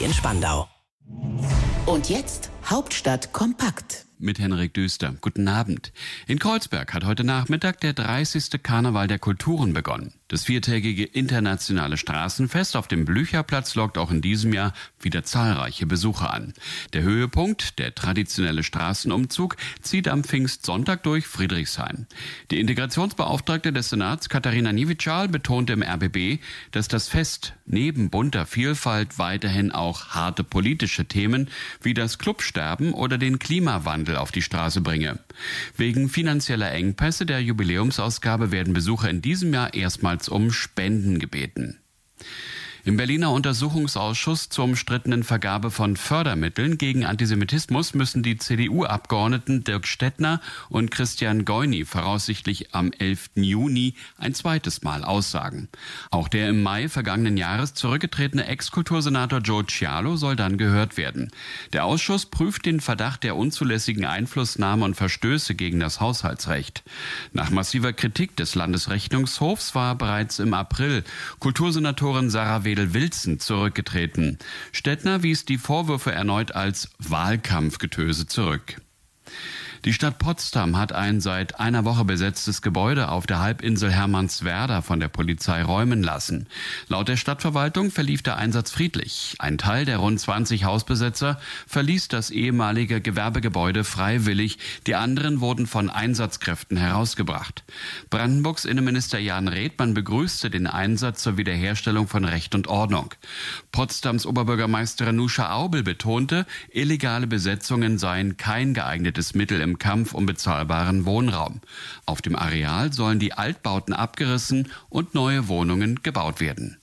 in Spandau. Und jetzt Hauptstadt kompakt. Mit Henrik Düster. Guten Abend. In Kreuzberg hat heute Nachmittag der 30. Karneval der Kulturen begonnen. Das viertägige internationale Straßenfest auf dem Blücherplatz lockt auch in diesem Jahr wieder zahlreiche Besucher an. Der Höhepunkt, der traditionelle Straßenumzug, zieht am Pfingstsonntag durch Friedrichshain. Die Integrationsbeauftragte des Senats, Katharina Niewiczal, betonte im RBB, dass das Fest neben bunter Vielfalt weiterhin auch harte politische Themen wie das Clubsterben oder den Klimawandel auf die Straße bringe. Wegen finanzieller Engpässe der Jubiläumsausgabe werden Besucher in diesem Jahr erstmals um Spenden gebeten. Im Berliner Untersuchungsausschuss zur umstrittenen Vergabe von Fördermitteln gegen Antisemitismus müssen die CDU-Abgeordneten Dirk Stettner und Christian Goyny voraussichtlich am 11. Juni ein zweites Mal aussagen. Auch der im Mai vergangenen Jahres zurückgetretene Ex-Kultursenator Joe Cialo soll dann gehört werden. Der Ausschuss prüft den Verdacht der unzulässigen Einflussnahme und Verstöße gegen das Haushaltsrecht. Nach massiver Kritik des Landesrechnungshofs war bereits im April Kultursenatorin Sarah Wedel-Wilson zurückgetreten. Stettner wies die Vorwürfe erneut als Wahlkampfgetöse zurück. Die Stadt Potsdam hat ein seit einer Woche besetztes Gebäude auf der Halbinsel Hermannswerder von der Polizei räumen lassen. Laut der Stadtverwaltung verlief der Einsatz friedlich. Ein Teil der rund 20 Hausbesetzer verließ das ehemalige Gewerbegebäude freiwillig. Die anderen wurden von Einsatzkräften herausgebracht. Brandenburgs Innenminister Jan Redmann begrüßte den Einsatz zur Wiederherstellung von Recht und Ordnung. Potsdams Oberbürgermeisterin Nuscha Aubel betonte, illegale Besetzungen seien kein geeignetes Mittel im Kampf um bezahlbaren Wohnraum. Auf dem Areal sollen die Altbauten abgerissen und neue Wohnungen gebaut werden.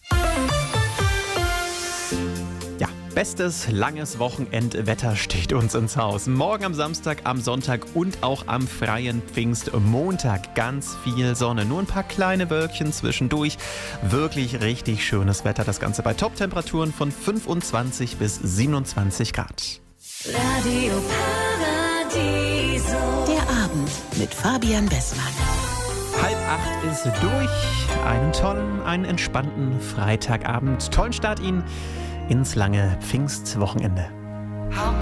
Ja, bestes langes Wochenendwetter steht uns ins Haus. Morgen am Samstag, am Sonntag und auch am freien Pfingstmontag ganz viel Sonne. Nur ein paar kleine Wölkchen zwischendurch. Wirklich richtig schönes Wetter. Das Ganze bei Top-Temperaturen von 25 bis 27 Grad. Radio Paradiso. Der Abend mit Fabian Bessmann. 7:30 ist durch. Einen tollen, einen entspannten Freitagabend. Tollen Start Ihnen ins lange Pfingstwochenende.